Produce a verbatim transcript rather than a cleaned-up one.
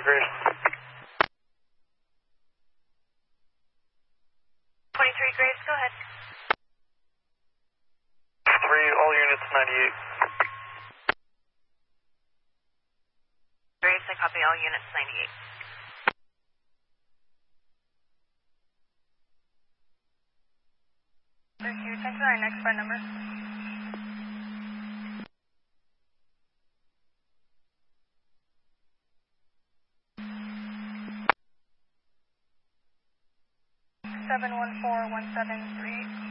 Graves. twenty-three Graves, go ahead. three, all units ninety-eight. Graves, I copy all units ninety-eight. Thank you. Thanks for our next phone number. seven one four one seven three.